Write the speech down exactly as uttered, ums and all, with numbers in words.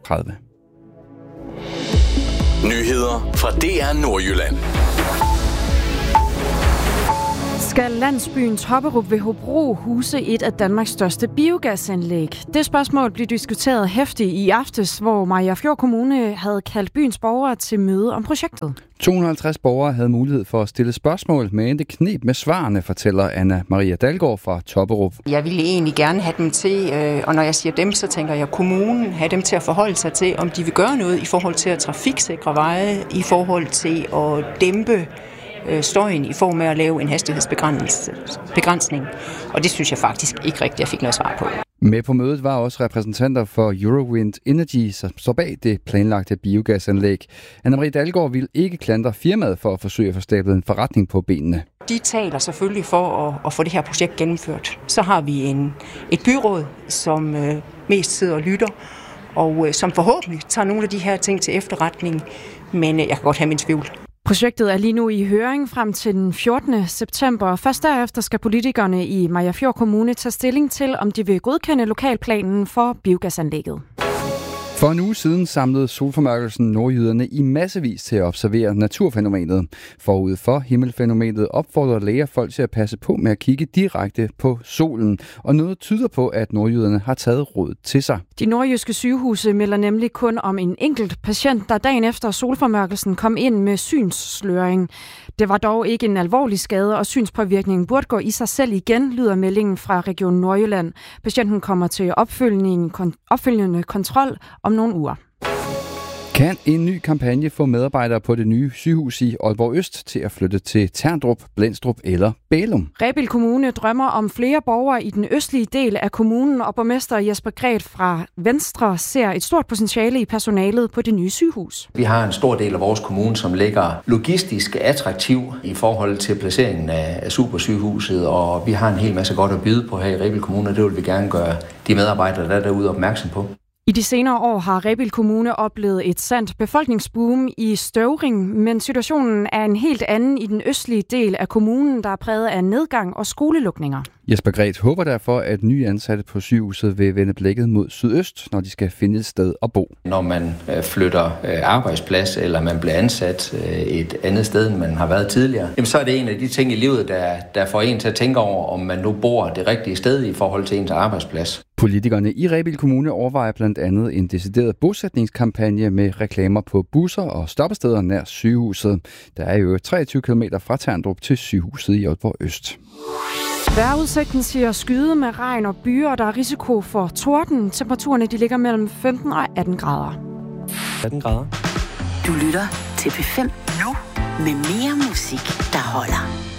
tredive. Nyheder fra D R Nordjylland. Skal landsbyen Topperup ved Hobro huse et af Danmarks største biogasanlæg? Det spørgsmål blev diskuteret hæftigt i aftes, hvor Mariagerfjord Kommune havde kaldt byens borgere til møde om projektet. to hundrede og halvtreds borgere havde mulighed for at stille spørgsmål, men det kneb med svarene, fortæller Anna Maria Dalgaard fra Topperup. Jeg ville egentlig gerne have dem til, og når jeg siger dem, så tænker jeg kommunen, have dem til at forholde sig til, om de vil gøre noget i forhold til at trafiksikre veje, i forhold til at dæmpe støjen i form af at lave en hastighedsbegrænsning. Og det synes jeg faktisk ikke rigtigt, jeg fik noget svar på. Med på mødet var også repræsentanter for Eurowind Energy, som står bag det planlagte biogasanlæg. Anna-Marie Dalgaard vil ikke klandre firmaet for at forsøge at få stablet en forretning på benene. De taler selvfølgelig for at, at få det her projekt gennemført. Så har vi en, et byråd, som øh, mest sidder og lytter, og øh, som forhåbentlig tager nogle af de her ting til efterretning. Men øh, jeg kan godt have min tvivl. Projektet er lige nu i høring frem til den fjortende september. Først derefter skal politikerne i Mariagerfjord Kommune tage stilling til, om de vil godkende lokalplanen for biogasanlægget. For en uge siden samlede solformørkelsen nordjyderne i massevis til at observere naturfænomenet. Forud for himmelfænomenet opfordrer læger folk til at passe på med at kigge direkte på solen, og noget tyder på, at nordjyderne har taget råd til sig. De nordjyske sygehuse melder nemlig kun om en enkelt patient, der dagen efter solformørkelsen kom ind med synssløring. Det var dog ikke en alvorlig skade, og synspåvirkningen burde gå i sig selv igen, lyder meldingen fra Region Nordjylland. Patienten kommer til opfølgende kontrol om nogle uger. Kan en ny kampagne få medarbejdere på det nye sygehus i Aalborg Øst til at flytte til Terndrup, Blendstrup eller Bælum? Rebild Kommune drømmer om flere borgere i den østlige del af kommunen, og borgmester Jesper Gret fra Venstre ser et stort potentiale i personalet på det nye sygehus. Vi har en stor del af vores kommune, som ligger logistisk attraktiv i forhold til placeringen af supersygehuset, og vi har en hel masse godt at byde på her i Rebild Kommune, og det vil vi gerne gøre de medarbejdere, der er derude, opmærksom på. I de senere år har Rebild Kommune oplevet et sandt befolkningsboom i Støvring, men situationen er en helt anden i den østlige del af kommunen, der er præget af nedgang og skolelukninger. Jesper Gret håber derfor, at nye ansatte på sygehuset vil vende blikket mod sydøst, når de skal finde et sted at bo. Når man flytter arbejdsplads, eller man bliver ansat et andet sted, end man har været tidligere, jamen så er det en af de ting i livet, der, der får en til at tænke over, om man nu bor det rigtige sted i forhold til ens arbejdsplads. Politikerne i Rebild Kommune overvejer blandt andet en decideret bosætningskampagne med reklamer på busser og stoppesteder nær sygehuset. Der er jo treogtyve kilometer fra Terndrup til sygehuset i Aalborg Øst. Vejrudsigten siger skyde med regn og byer, og der er risiko for torden. Temperaturerne de ligger mellem femten og atten grader. atten grader. Du lytter til P fem nu med mere musik, der holder.